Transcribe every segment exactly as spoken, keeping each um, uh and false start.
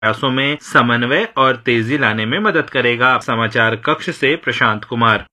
प्रयासों में समन्वय और तेजी लाने में मदद करेगा। समाचार कक्ष से प्रशांत कुमार।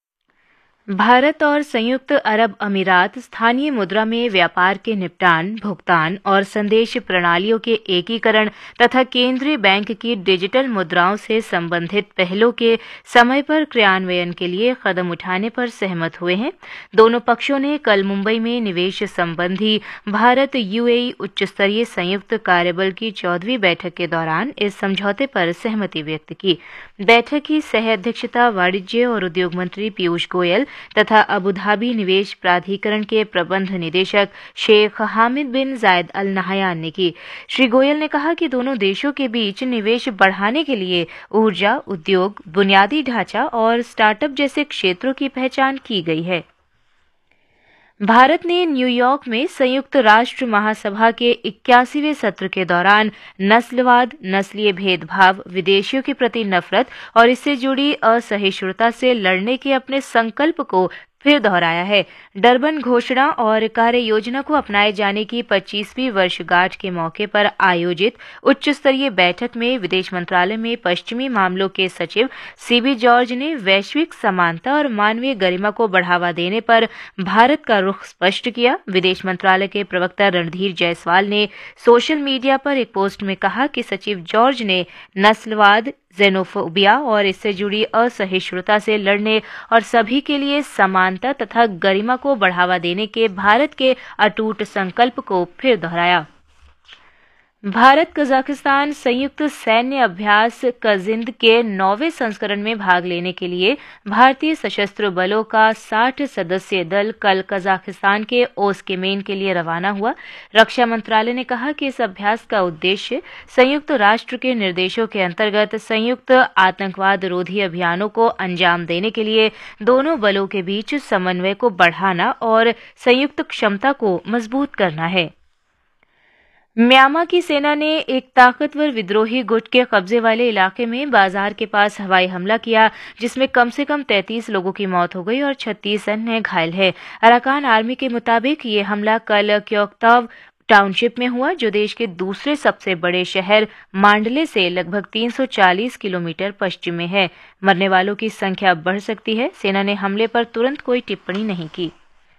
भारत और संयुक्त अरब अमीरात स्थानीय मुद्रा में व्यापार के निपटान, भुगतान और संदेश प्रणालियों के एकीकरण तथा केंद्रीय बैंक की डिजिटल मुद्राओं से संबंधित पहलों के समय पर क्रियान्वयन के लिए कदम उठाने पर सहमत हुए हैं। दोनों पक्षों ने कल मुंबई में निवेश संबंधी भारत यूएई उच्च स्तरीय संयुक्त कार्यबल की चौदहवीं बैठक के दौरान इस समझौते पर सहमति व्यक्त की। बैठक की सह अध्यक्षता वाणिज्य और उद्योग मंत्री पीयूष गोयल तथा अबुधाबी निवेश प्राधिकरण के प्रबंध निदेशक शेख हामिद बिन जायद अल नहयान ने की। श्री गोयल ने कहा कि दोनों देशों के बीच निवेश बढ़ाने के लिए ऊर्जा, उद्योग, बुनियादी ढांचा और स्टार्टअप जैसे क्षेत्रों की पहचान की गई है। भारत ने न्यूयॉर्क में संयुक्त राष्ट्र महासभा के इक्यासीवें सत्र के दौरान नस्लवाद, नस्लीय भेदभाव, विदेशियों के प्रति नफरत और इससे जुड़ी असहिष्णुता से लड़ने के अपने संकल्प को फिर दोहराया है। डरबन घोषणा और कार्य योजना को अपनाए जाने की पच्चीसवीं वर्षगांठ के मौके पर आयोजित उच्च स्तरीय बैठक में विदेश मंत्रालय में पश्चिमी मामलों के सचिव सीबी जॉर्ज ने वैश्विक समानता और मानवीय गरिमा को बढ़ावा देने पर भारत का रुख स्पष्ट किया। विदेश मंत्रालय के प्रवक्ता रणधीर जायसवाल ने सोशल मीडिया पर एक पोस्ट में कहा कि सचिव जॉर्ज ने नस्लवाद, जेनोफोबिया और इससे जुड़ी असहिष्णुता से लड़ने और सभी के लिए समानता तथा गरिमा को बढ़ावा देने के भारत के अटूट संकल्प को फिर दोहराया। भारत कजाकिस्तान संयुक्त सैन्य अभ्यास कजिंद के नौवें संस्करण में भाग लेने के लिए भारतीय सशस्त्र बलों का साठ सदस्यीय दल कल कजाकिस्तान के ओस्केमेन के लिए रवाना हुआ। रक्षा मंत्रालय ने कहा कि इस अभ्यास का उद्देश्य संयुक्त राष्ट्र के निर्देशों के अंतर्गत संयुक्त आतंकवाद रोधी अभियानों को अंजाम देने के लिए दोनों बलों के बीच समन्वय को बढ़ाना और संयुक्त क्षमता को मजबूत करना है। म्यांमार की सेना ने एक ताकतवर विद्रोही गुट के कब्जे वाले इलाके में बाजार के पास हवाई हमला किया, जिसमें कम से कम तैंतीस लोगों की मौत हो गई और छत्तीस अन्य घायल हैं। अराकान आर्मी के मुताबिक ये हमला कल क्योक्ताव टाउनशिप में हुआ, जो देश के दूसरे सबसे बड़े शहर मांडले से लगभग तीन सौ चालीस किलोमीटर पश्चिम में है। मरने वालों की संख्या बढ़ सकती है। सेना ने हमले पर तुरंत कोई टिप्पणी नहीं की।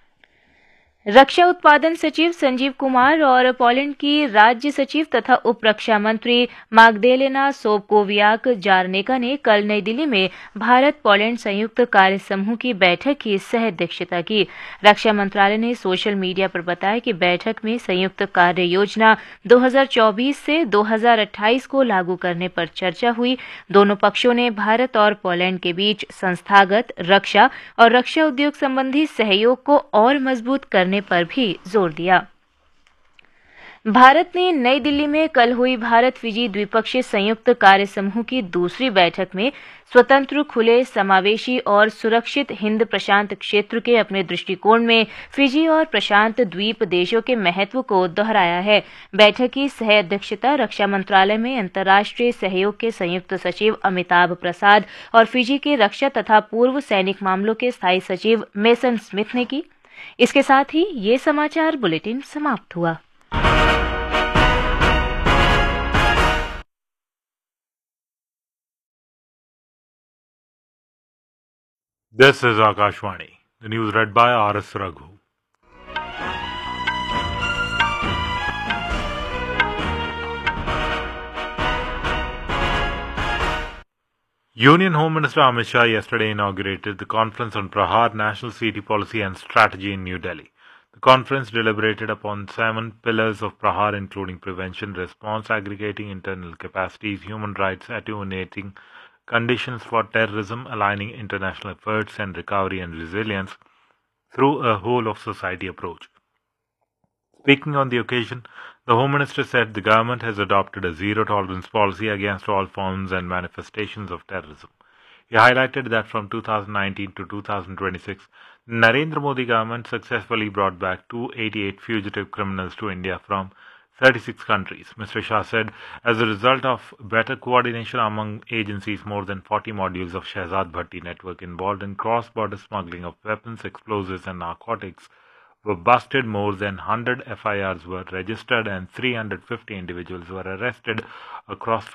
रक्षा उत्पादन सचिव संजीव कुमार और पोलैंड की राज्य सचिव तथा उप रक्षा मंत्री माग्देलेना सोबकोवियाक जारनेका ने कल नई दिल्ली में भारत पोलैंड संयुक्त कार्य समूह की बैठक की सह अध्यक्षता की। रक्षा मंत्रालय ने सोशल मीडिया पर बताया कि बैठक में संयुक्त कार्य योजना दो हज़ार चौबीस से दो हज़ार अट्ठाईस को लागू करने पर चर्चा हुई। दोनों पक्षों ने भारत और पोलैंड के बीच संस्थागत रक्षा और रक्षा उद्योग संबंधी सहयोग को और मजबूत करने पर भी जोर दिया। भारत ने नई दिल्ली में कल हुई भारत फिजी द्विपक्षीय संयुक्त कार्य समूह की दूसरी बैठक में स्वतंत्र, खुले, समावेशी और सुरक्षित हिंद प्रशांत क्षेत्र के अपने दृष्टिकोण में फिजी और प्रशांत द्वीप देशों के महत्व को दोहराया है। बैठक की सह अध्यक्षता रक्षा मंत्रालय में अंतर्राष्ट्रीय सहयोग के संयुक्त सचिव अमिताभ प्रसाद और फिजी के रक्षा तथा पूर्व सैनिक मामलों के स्थायी सचिव मेसन स्मिथ ने की। इसके साथ ही ये समाचार बुलेटिन समाप्त हुआ। This is Akashvani. The news read by R S Raghu. Union Home Minister Amit Shah yesterday inaugurated the Conference on Prahar, National Security Policy and Strategy in New Delhi. The conference deliberated upon seven pillars of Prahar, including prevention, response, aggregating internal capacities, human rights, attenuating conditions for terrorism, aligning international efforts, and recovery and resilience through a whole-of-society approach. Speaking on the occasion, the Home Minister said the government has adopted a zero-tolerance policy against all forms and manifestations of terrorism. He highlighted that from two thousand nineteen to two thousand twenty-six, the Narendra Modi government successfully brought back two hundred eighty-eight fugitive criminals to India from thirty-six countries. Mister Shah said, as a result of better coordination among agencies, more than forty modules of Shehzad Bhatti network involved in cross-border smuggling of weapons, explosives and narcotics were busted, more than one hundred F I Rs were registered, and three hundred fifty individuals were arrested across